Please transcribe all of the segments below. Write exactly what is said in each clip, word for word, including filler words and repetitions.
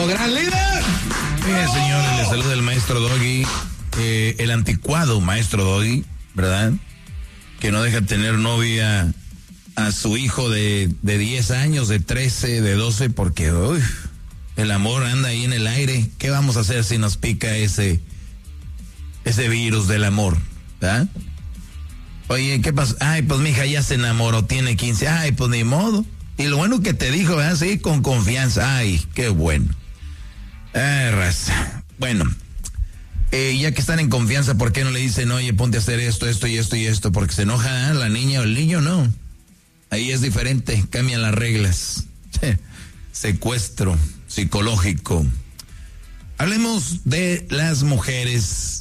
nuestro gran líder. Bien, señores, les saluda el maestro Doggy, eh, el anticuado maestro Doggy, ¿verdad? Que no deja tener novia a su hijo de, de diez años, de trece, de doce, porque uy, el amor anda ahí en el aire. ¿Qué vamos a hacer si nos pica ese, ese virus del amor? ¿Verdad? Oye, ¿qué pasó? Ay, pues mi hija ya se enamoró, tiene quince. Ay, pues ni modo. Y lo bueno que te dijo, ¿verdad? Sí, con confianza. Ay, qué bueno. Ay, raza. Bueno, eh, ya que están en confianza, ¿por qué no le dicen, oye, ponte a hacer esto, esto y esto y esto? Porque se enoja, ¿eh? La niña o el niño, no. Ahí es diferente, cambian las reglas. Secuestro psicológico. Hablemos de las mujeres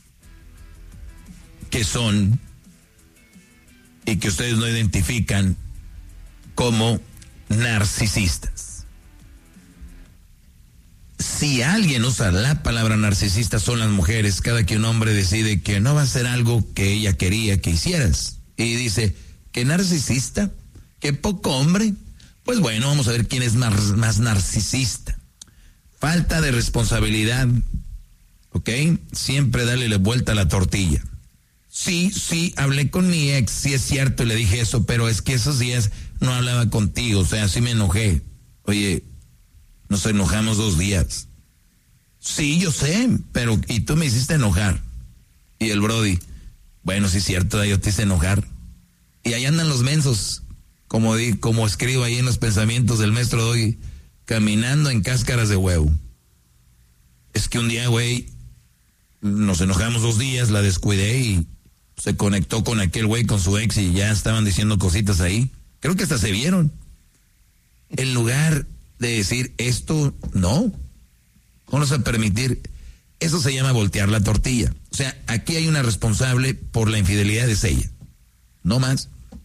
que son y que ustedes no identifican como narcisistas. Si alguien usa la palabra narcisista, son las mujeres. Cada que un hombre decide que no va a hacer algo que ella quería que hicieras y dice, ¿qué narcisista? ¿Qué poco hombre? Pues bueno, vamos a ver quién es más, más narcisista. Falta de responsabilidad, ¿ok? Siempre darle vuelta a la tortilla. Sí, sí, hablé con mi ex, sí es cierto, y le dije eso, pero es que esos días no hablaba contigo, o sea, sí me enojé. Oye, nos enojamos dos días. Sí, yo sé, pero y tú me hiciste enojar. Y el Brody, bueno, sí es cierto, yo te hice enojar. Y ahí andan los mensos, como, di, como escribo ahí en los pensamientos del maestro Doggy, caminando en cáscaras de huevo. Es que un día, güey, nos enojamos dos días, la descuidé y se conectó con aquel güey, con su ex, y ya estaban diciendo cositas ahí. Creo que hasta se vieron. En lugar de decir esto, no, vamos a permitir, eso se llama voltear la tortilla. O sea, aquí hay una responsable por la infidelidad, es ella, no más.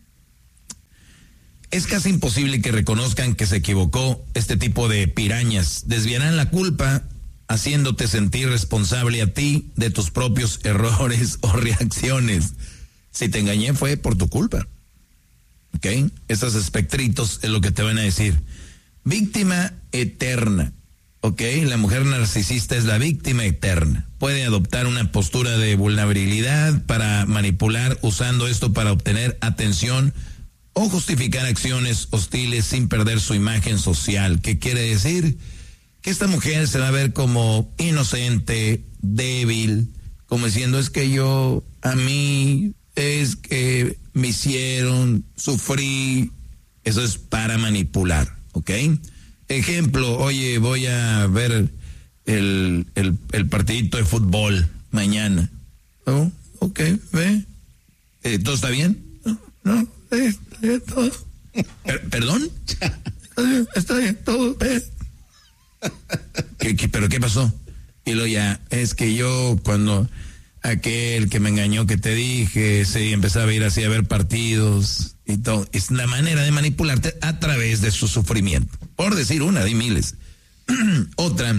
Es casi imposible que reconozcan que se equivocó. Este tipo de pirañas desviarán la culpa haciéndote sentir responsable a ti de tus propios errores o reacciones. Si te engañé fue por tu culpa. ¿Ok? Estos espectritos es lo que te van a decir. Víctima eterna. ¿Ok? La mujer narcisista es la víctima eterna. Puede adoptar una postura de vulnerabilidad para manipular, usando esto para obtener atención o justificar acciones hostiles sin perder su imagen social. ¿Qué quiere decir? Que esta mujer se va a ver como inocente, débil, como diciendo, es que yo, a mí, es que me hicieron, sufrí. Eso es para manipular, ¿ok? Ejemplo, oye, voy a ver el, el, el partidito de fútbol mañana. Oh, ok, ve. Eh, ¿Todo está bien? No, no, eh, está bien todo. Per, ¿Perdón? Está bien, está bien todo, ve. ¿Qué, qué, ¿Pero qué pasó? Y lo ya, es que yo cuando aquel que me engañó que te dije, sí, empezaba a ir así a ver partidos y todo. Es la manera de manipularte a través de su sufrimiento. Por decir una de miles. Otra,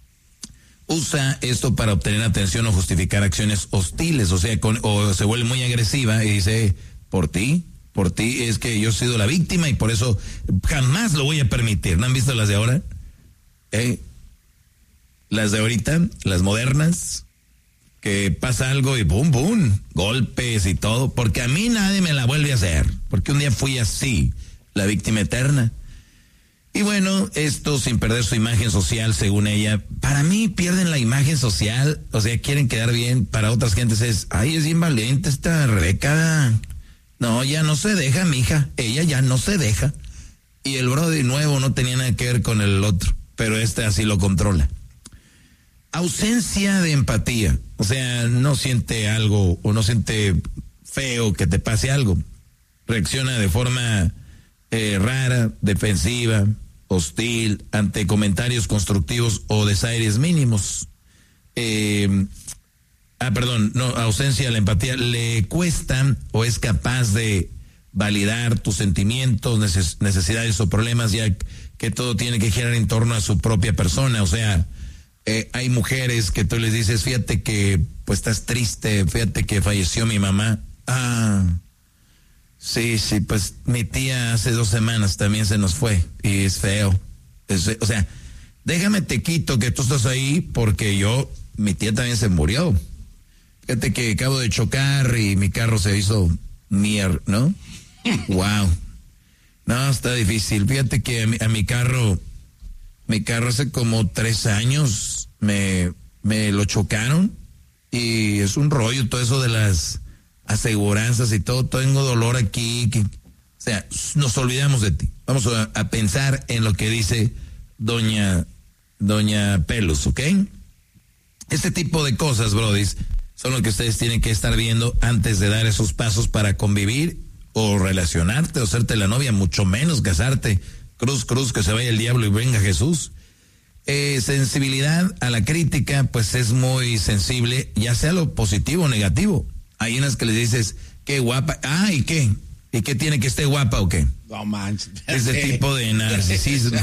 usa esto para obtener atención o justificar acciones hostiles, o sea, con, o se vuelve muy agresiva y dice, por ti, por ti es que yo he sido la víctima y por eso jamás lo voy a permitir. ¿No han visto las de ahora? ¿Eh? Las de ahorita, las modernas, que pasa algo y boom, boom, golpes y todo, porque a mí nadie me la vuelve a hacer, porque un día fui así, la víctima eterna. Y bueno, esto sin perder su imagen social, según ella. Para mí pierden la imagen social, o sea, quieren quedar bien. Para otras gentes es, ay, es bien valiente esta Rebeca. No, ya no se deja, mija, ella ya no se deja. Y el brody nuevo no tenía nada que ver con el otro, pero este así lo controla. Ausencia de empatía, o sea, no siente algo o no siente feo que te pase algo. Reacciona de forma eh, rara, defensiva, hostil, ante comentarios constructivos o desaires mínimos. Eh, ah, perdón, no, ausencia de la empatía. Le cuesta o es capaz de validar tus sentimientos, neces- necesidades o problemas, ya que todo tiene que girar en torno a su propia persona. O sea, eh, hay mujeres que tú les dices, fíjate que pues estás triste, fíjate que falleció mi mamá. Ah, sí, sí, pues mi tía hace dos semanas también se nos fue y es feo. Es, o sea, déjame te quito que tú estás ahí porque yo, mi tía también se murió. Fíjate que acabo de chocar y mi carro se hizo mier, ¿no? Wow. No, está difícil. Fíjate que a mi, a mi carro, mi carro hace como tres años me, me lo chocaron y es un rollo todo eso de las aseguranzas y todo. Tengo dolor aquí. Que, o sea, nos olvidamos de ti. Vamos a, a pensar en lo que dice doña, doña Pelos, ¿ok? Este tipo de cosas, brodis, son lo que ustedes tienen que estar viendo antes de dar esos pasos para convivir o relacionarte o serte la novia, mucho menos casarte. Cruz, cruz, que se vaya el diablo y venga Jesús. Eh, sensibilidad a la crítica, pues es muy sensible, ya sea lo positivo o negativo. Hay unas que le dices, qué guapa, ah, ¿y qué? ¿Y qué tiene que esté guapa o qué? No manches. Ese tipo de narcisismo.